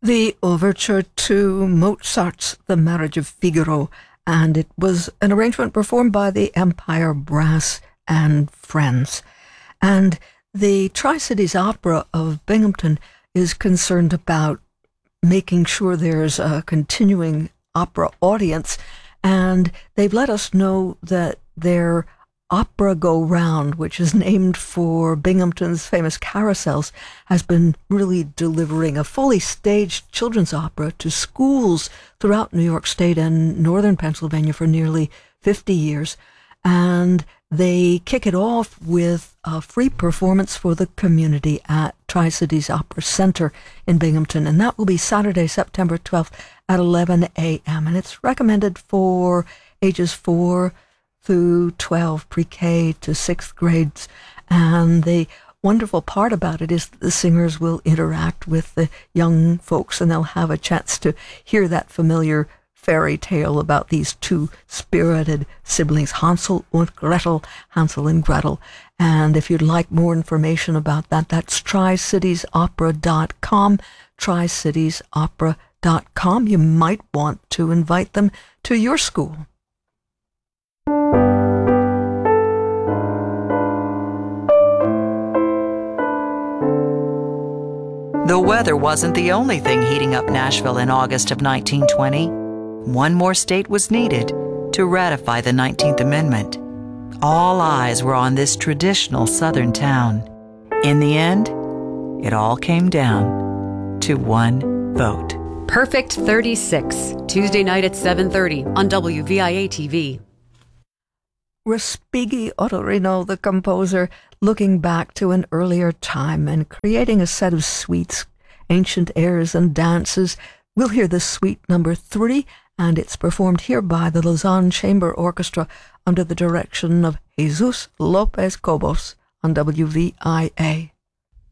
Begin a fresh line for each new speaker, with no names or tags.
The overture to Mozart's The Marriage of Figaro, and it was an arrangement performed by the Empire Brass and Friends. And the Tri-Cities Opera of Binghamton is concerned about making sure there's a continuing opera audience, and they've let us know that their Opera Go Round, which is named for Binghamton's famous carousels, has been really delivering a fully staged children's opera to schools throughout New York State and northern Pennsylvania for nearly 50 years. And they kick it off with a free performance for the community at Tri-Cities Opera Center in Binghamton. And that will be Saturday, September 12th at 11 a.m. And it's recommended for ages 4 through 12, pre-K to 6th grades. And the wonderful part about it is that the singers will interact with the young folks, and they'll have a chance to hear that familiar fairy tale about these two spirited siblings, Hansel and Gretel, Hansel and Gretel. And if you'd like more information about that, that's tricitiesopera.com, tricitiesopera.com. You might want to invite them to your school.
The weather wasn't the only thing heating up Nashville in August of 1920. One more state was needed to ratify the 19th Amendment. All eyes were on this traditional Southern town. In the end, it all came down to one vote.
Perfect 36, Tuesday night at 7:30 on WVIA-TV.
Respighi Ottorino, the composer, looking back to an earlier time and creating a set of suites, ancient airs and dances. We'll hear the suite number 3, and it's performed here by the Lausanne Chamber Orchestra under the direction of Jesus Lopez Cobos on WVIA.